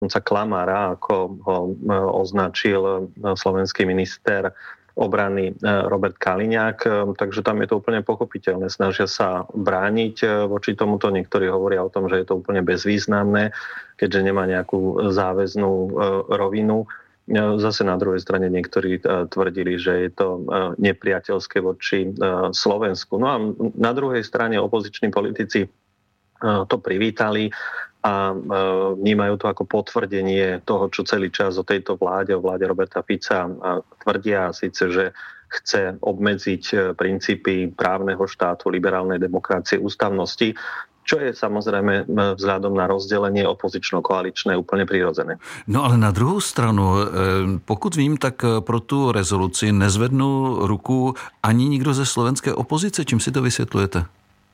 klamára, ako ho označil slovenský minister obrany Robert Kaliňák, takže tam je to úplne pochopiteľné. Snažia sa brániť voči tomuto. Niektorí hovoria o tom, že je to úplne bezvýznamné, keďže nemá nejakú záväznú rovinu. Zase na druhej strane niektorí tvrdili, že je to nepriateľské voči Slovensku. No a na druhej strane opoziční politici to privítali a vnímajú to ako potvrdenie toho, čo celý čas o tejto vláde, o vláde Roberta Fica tvrdia, síce, že chce obmedziť princípy právneho štátu, liberálnej demokracie, ústavnosti, čo je samozrejme vzhľadom na rozdelenie opozično-koaličné úplne prirodzené. No ale na druhou stranu, pokud vím, tak pro tu rezoluci nezvednú ruku ani nikdo ze slovenské opozice. Čím si to vysvětlujete?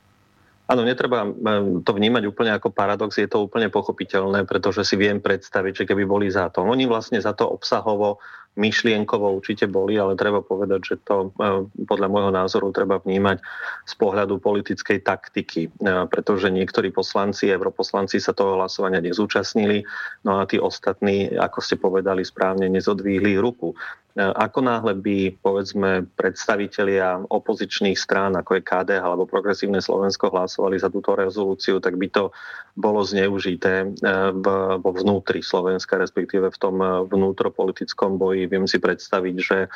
Áno, netreba to vnímať úplne ako paradox, je to úplne pochopiteľné, pretože si viem predstaviť, že keby boli za to. Oni vlastne za to obsahovo, myšlienkovo určite boli, ale treba povedať, že to podľa môjho názoru treba vnímať z pohľadu politickej taktiky, pretože niektorí poslanci, europoslanci sa toho hlasovania nezúčastnili, no a tí ostatní, ako ste povedali správne, nezodvíhli ruku. Ako náhle by, povedzme, predstavitelia opozičných strán, ako je KDH alebo Progresívne Slovensko, hlasovali za túto rezolúciu, tak by to bolo zneužité vo vnútri Slovenska, respektíve v tom vnútropolitickom boji. Viem si predstaviť,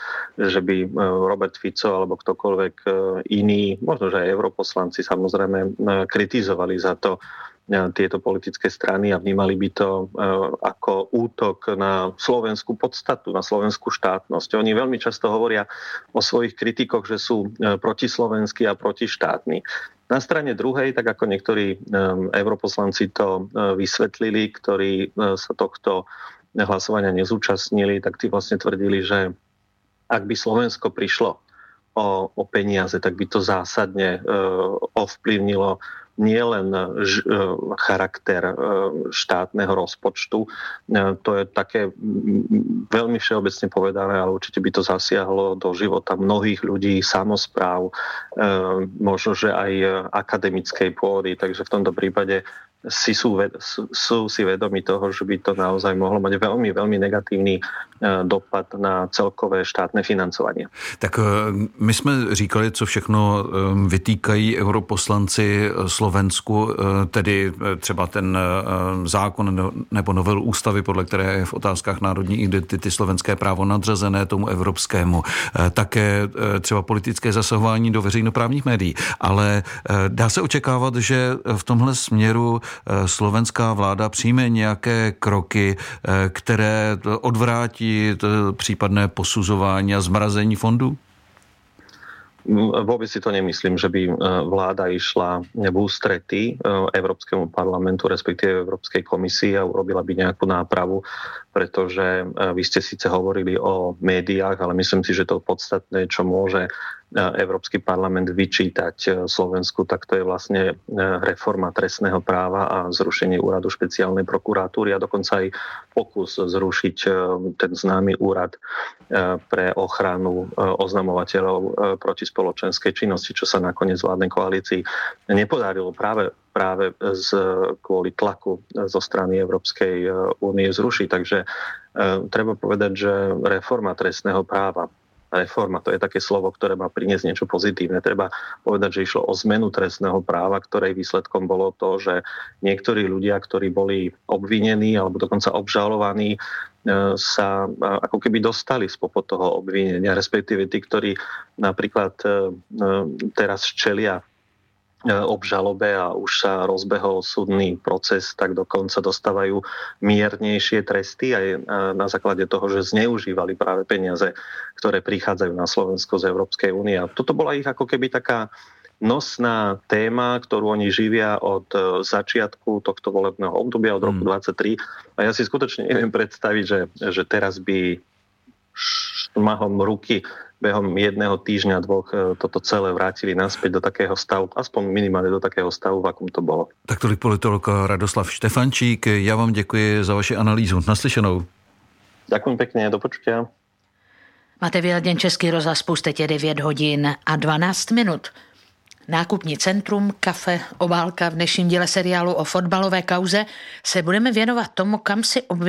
že by Robert Fico alebo ktokoľvek iný, možno že aj europoslanci samozrejme, kritizovali za to tieto politické strany a vnímali by to ako útok na slovenskú podstatu, na slovenskú štátnosť. Oni veľmi často hovoria o svojich kritikoch, že sú protislovenskí a protištátni. Na strane druhej, tak ako niektorí europoslanci to vysvetlili, ktorí sa tohto hlasovania nezúčastnili, tak tí vlastne tvrdili, že ak by Slovensko prišlo o peniaze, tak by to zásadne ovplyvnilo nielen charakter štátneho rozpočtu. To je také veľmi všeobecne povedané, ale určite by to zasiahlo do života mnohých ľudí, samospráv, možno, že aj akademickej pôdy. Takže v tomto prípade sú si vedomi toho, že by to naozaj mohlo mať veľmi, veľmi negatívny dopad na celkové štátne financovanie. Tak my jsme říkali, co všechno vytýkají europoslanci Slovensku, tedy třeba ten zákon nebo novelu ústavy, podle které je v otázkách národní identity slovenské právo nadřazené tomu evropskému. Také třeba politické zasahování do veřejnoprávních médií. Ale dá se očekávat, že v tomhle směru slovenská vláda přijme nějaké kroky, které odvrátí případné posuzování a zmrazení fondů? Vôbec si to nemyslím, že by vláda išla v ústretí Európskemu parlamentu, respektíve Európskej komisii a urobila by nejakú nápravu, pretože vy ste síce hovorili o médiách, ale myslím si, že to podstatné, čo môže Európsky parlament vyčítať Slovensku, tak to je vlastne reforma trestného práva a zrušenie úradu špeciálnej prokuratúry a dokonca aj pokus zrušiť ten známy úrad pre ochranu oznamovateľov proti spoločenskej činnosti, čo sa nakoniec vládnej koalícii nepodarilo práve kvôli tlaku zo strany Európskej únie zrušiť. Takže treba povedať, že reforma trestného práva, reforma, to je také slovo, ktoré má priniesť niečo pozitívne. Treba povedať, že išlo o zmenu trestného práva, ktorej výsledkom bolo to, že niektorí ľudia, ktorí boli obvinení alebo dokonca obžalovaní, sa ako keby dostali spopod toho obvinenia, respektíve tí, ktorí napríklad teraz čelia obžalobe a už sa rozbehol súdny proces, tak dokonca dostávajú miernejšie tresty aj na základe toho, že zneužívali práve peniaze, ktoré prichádzajú na Slovensko z Európskej únie. A toto bola ich ako keby taká nosná téma, ktorú oni živia od začiatku tohto volebného obdobia, od roku 2023. A ja si skutočne neviem predstaviť, že teraz by šmahom ruky behom jedného týždňa, dvoch toto celé vrátili naspäť do takého stavu, aspoň minimálne do takého stavu, v akom to bolo. Tak tolik politolog Radoslav Štefančík. Ja vám děkuji za vaši analýzu. Naslyšenou. Ďakujem pekne, do počutia. Máte vyladěn Český rozhlas, pustetě 9 hodin a 12 minut. Nákupní centrum, kafe, obálka. V dnešním díle seriálu o fotbalové kauze se budeme věnovat tomu, kam si